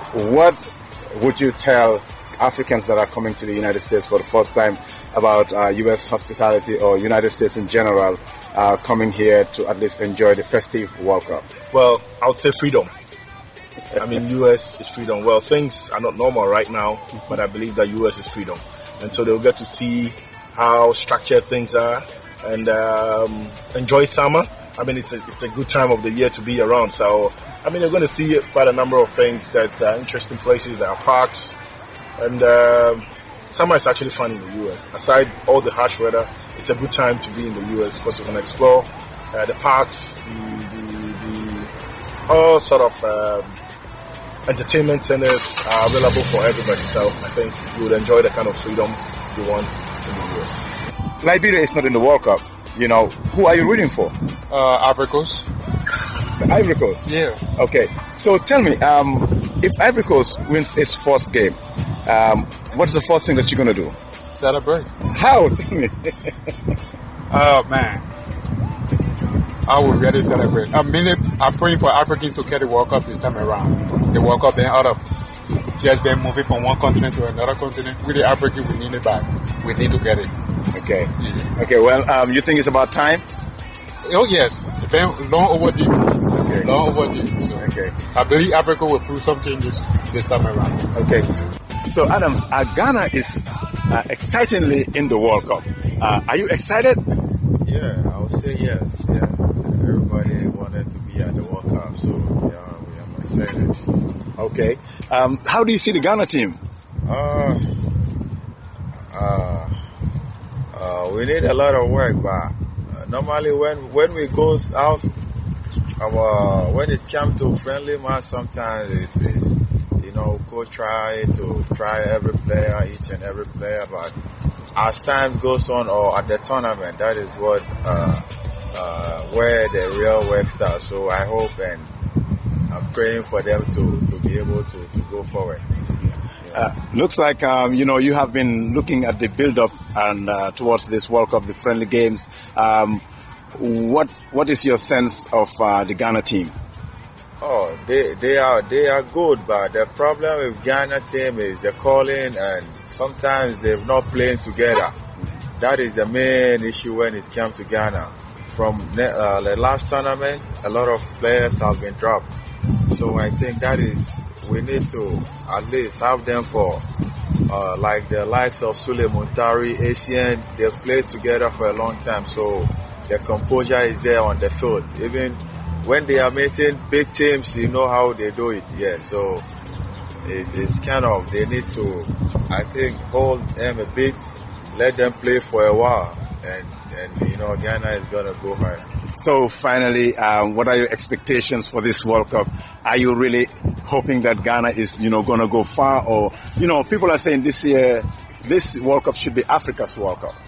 what would you tell Africans that are coming to the United States for the first time about U.S. hospitality or United States in general, coming here to at least enjoy the festive World Cup? Well, I would say freedom. I mean, U.S. is freedom. Well, things are not normal right now, but I believe that U.S. is freedom. And so they'll get to see how structured things are and enjoy summer. I mean, it's a good time of the year to be around. So, I mean, they're going to see quite a number of things that are interesting places. There are parks. And summer is actually fun in the U.S. Aside all the harsh weather, it's a good time to be in the U.S. because you can explore the parks, the all sort of entertainment centers are available for everybody. So I think you would enjoy the kind of freedom you want in the U.S. Liberia is not in the World Cup. You know, who are you rooting for? Ivory Coast. The Ivory Coast? Yeah. Okay. So tell me, if Ivory Coast wins its first game, what is the first thing that you're going to do? Celebrate. How? Tell me. Oh, man. I will really celebrate. I'm praying for Africans to get the World Cup this time around. The World Cup being out of just been moving from one continent to another continent. With the African, we need it back. We need to get it. Okay. Yeah. Okay, well, you think it's about time? Oh, yes. It's been long overdue. Okay. Long overdue. So Okay. I believe Africa will prove some changes this time around. Okay. So, Adams, Ghana is excitingly in the World Cup. Are you excited? Yeah, I would say yes. Yeah, everybody wanted to be at the World Cup, so yeah, we are excited. Okay. How do you see the Ghana team? We need a lot of work, but normally when we go out, when it comes to friendly match, sometimes it's coach try every player, each and every player, but as time goes on or at the tournament, that is what where the real work starts. So I hope and I'm praying for them to be able to go forward. Looks like you have been looking at the build-up and towards this World Cup, the friendly games. What is your sense of the Ghana team? Oh, they are good, but the problem with Ghana team is the calling, and sometimes they've not playing together. That is the main issue when it comes to Ghana. From the last tournament, a lot of players have been dropped. So I think we need to at least have them for like the likes of Sule Muntari, Asian. They've played together for a long time, so the composure is there on the field. Even when they are meeting big teams, you know how they do it. Yeah, so it's kind of, they need to, I think, hold them a bit, let them play for a while, and Ghana is gonna go higher. So finally, what are your expectations for this World Cup? Are you really hoping that Ghana is, gonna go far, or people are saying this year this World Cup should be Africa's World Cup?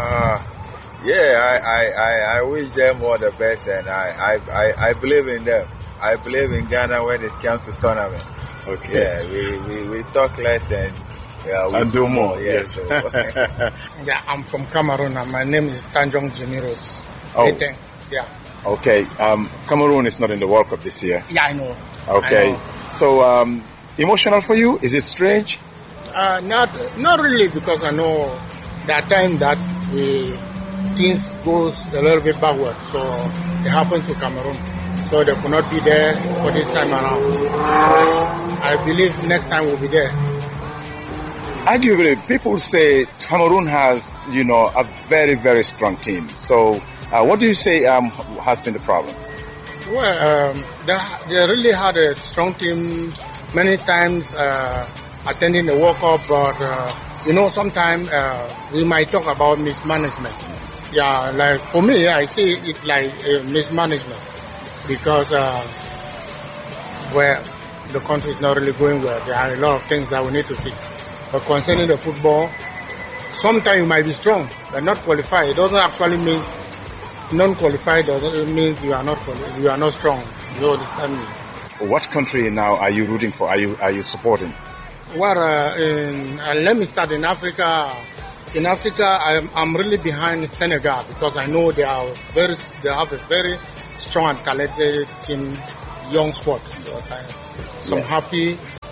Yeah, I wish them all the best, and I believe in them. I believe in Ghana when it comes to tournament. Okay. Yeah, we talk less and we do more. Yes. Yeah, I'm from Cameroon, and my name is Tanjong Jimiros. Oh. Yeah. Okay. Cameroon is not in the World Cup this year. Yeah, I know. Okay. I know. So emotional for you? Is it strange? Not really, because I know that time that things goes a little bit backward. So it happened to Cameroon. So they could not be there for this time around. I believe next time we'll be there. Arguably, people say Cameroon has, a very, very strong team. So what do you say has been the problem? Well, they really had a strong team many times attending the World Cup, but sometimes we might talk about mismanagement. Yeah, like for me, I see it like mismanagement, because where the country is not really going well, there are a lot of things that we need to fix. But concerning the football, sometimes you might be strong but not qualified. It doesn't actually mean non-qualified. Doesn't mean you are not strong. You understand me? What country now are you rooting for? Are you supporting? Well, let me start in Africa. In Africa, I'm really behind Senegal, because I know they have a very strong and talented team, young squad. So I'm happy.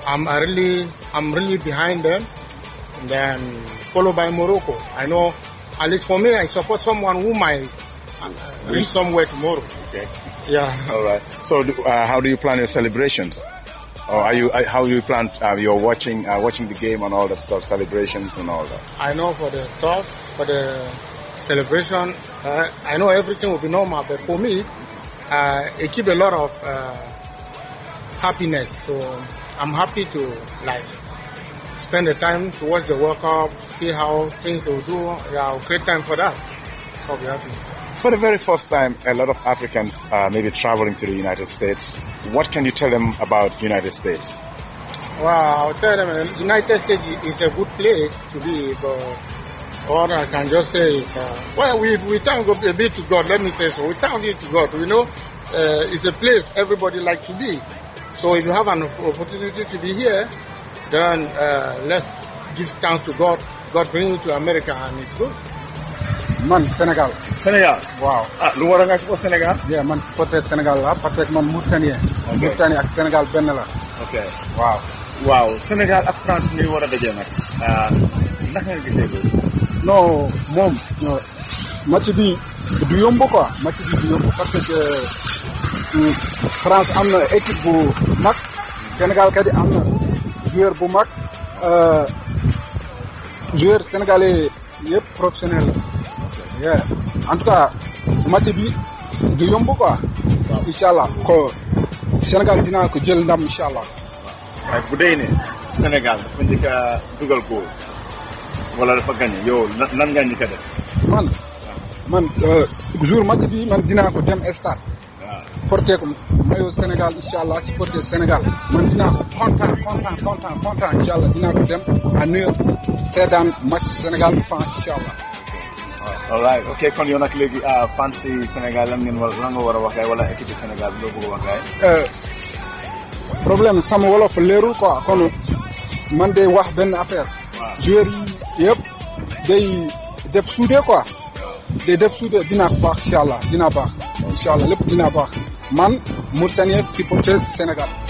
I'm really behind them. And then followed by Morocco. I know, at least for me, I support someone who might reach somewhere tomorrow. Okay. Yeah. All right. So, how do you plan your celebrations? Or how do you plan? You're watching the game and all that stuff, celebrations and all that. I know for the stuff, for the celebration, I know everything will be normal. But for me, it keeps a lot of happiness. So I'm happy to spend the time to watch the World Cup, see how things will do. Yeah, I'll create time for that. So I'll be happy. For the very first time, a lot of Africans may be traveling to the United States. What can you tell them about United States? Well, I'll tell them the United States is a good place to be, but all I can just say is, we thank a bit to God, let me say so. We thank it to God. We know it's a place everybody like to be. So if you have an opportunity to be here, then let's give thanks to God. God bring you to America and it's good. Man, Sénégal. Sénégal. Waaw. Lu war a nga support Sénégal? Yeah, man supporter Sénégal la parce que man Mauritanie. Okay. Mauritanie ak Sénégal benn la. Okay. Waaw. Waaw, Sénégal ak France ñuy war a daje nag. Naka nga gisee loolu? Non, moom match bi du yomb quoi. Match bi du yomb parce que France am na équipe bu mag. Sénégal kadi am na joueur bu mag. Joueur sénégalais yëpp professionnel la. Yeah. En tout cas, match bi du yomb quoi. Waaw. Inch'Allah ko Sénégal dinaa ko jël ndam inch'Allah. waaye bu dee ne Sénégal dafa njëkk a dugal góol wala dafa gagné yow nan nga njëkk a def. man jour match bi man dinaa ko dem stade. waaw. porté ko maillot Sénégal inch'Allah supporter Sénégal. Man dinaa ko content inch'Allah dinaa ko dem à New York seetaan match Sénégal France inch'Allah. all right ok kon yow nag léegi fan si Sénégal lan nga war a wax gaay wala équipe Sénégal bi loo bëgg a wax gaay. problème sama wolof leerul quoi kon man day wax benn affaire. joueur yi yëpp day def soudé quoi. day def soudé dina baax incha allah dina baax. incha allah lépp dina baax man Mauritanie supporter Sénégal.